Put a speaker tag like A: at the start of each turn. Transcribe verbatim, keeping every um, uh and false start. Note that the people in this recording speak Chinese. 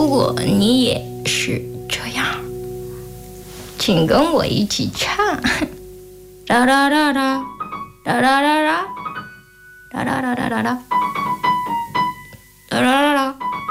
A: 如果你也是这样，请跟我一起唱。哒哒哒哒哒哒哒哒哒哒哒哒哒哒哒哒哒哒。